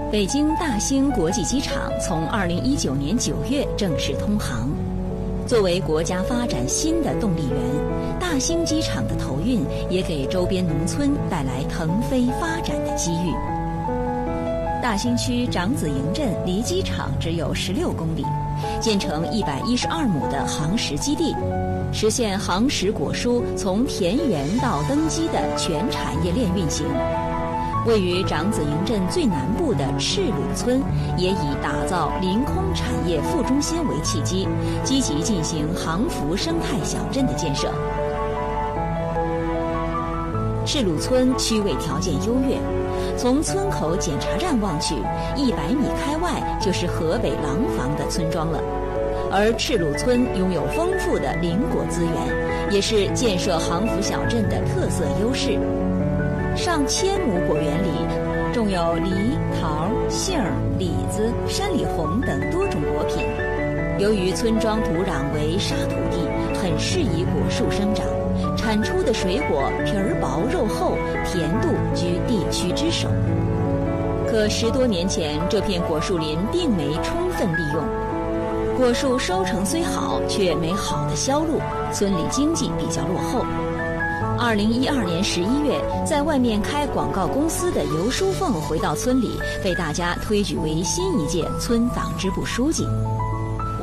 北京大兴国际机场从2019年9月正式通航。作为国家发展新的动力源，大兴机场的投运也给周边农村带来腾飞发展的机遇。大兴区长子营镇离机场只有16公里，建成112亩的航食基地，实现航食果蔬从田园到登机的全产业链运行。位于长子营镇最南部的赤鲁村，也以打造临空产业副中心为契机，积极进行航服生态小镇的建设。赤鲁村区位条件优越，从村口检查站望去，100米开外就是河北廊坊的村庄了。而赤鲁村拥有丰富的林果资源，也是建设航服小镇的特色优势。上千亩果园里种有梨、桃、杏、李子、山里红等多种果品。由于村庄土壤为沙土地，很适宜果树生长，产出的水果皮儿薄肉厚，甜度居地区之首。可10多年前，这片果树林并没充分利用，果树收成虽好，却没好的销路，村里经济比较落后。2012年11月，在外面开广告公司的尤淑凤回到村里，被大家推举为新一届村党支部书记。